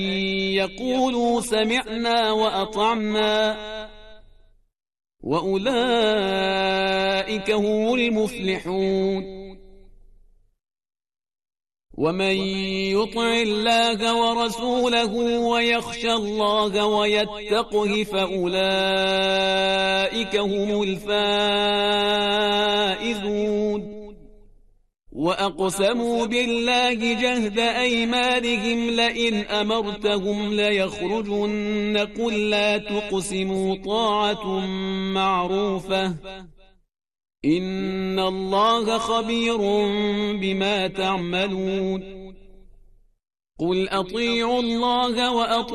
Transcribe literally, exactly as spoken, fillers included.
يقولوا سمعنا وأطعنا وأولئك هم المفلحون. ومن يطع الله ورسوله ويخشى الله ويتقه فأولئك هم الفائزون. وأقسموا بالله جهد أيمانهم لئن أمرتهم ليخرجن قل لا تقسموا طاعة معروفة إن الله خبير بما تعملون. قل أطيعوا الله وأطيعوا